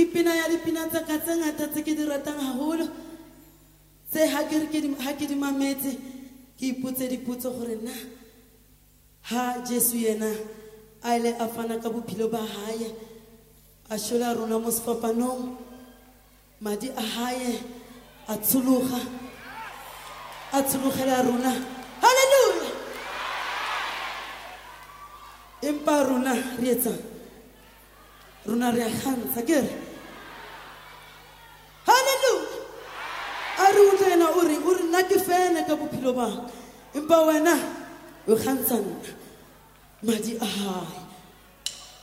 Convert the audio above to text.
pina ya dipina tsa ka tse ngata tse ke di ratang haholo tse ha ke di mametse ke ipotse dipotso gore na ha Jesu yena a ile a fana ka bophelo ba hae a shola rona mo sefapanong madi a hae a tshulogela rona hallelujah empa rona re etsang rona re a gantsha ke re hallelujah a re utlwena o re nna ke fene ka bophelo ba empa wena o gantsha madi a hae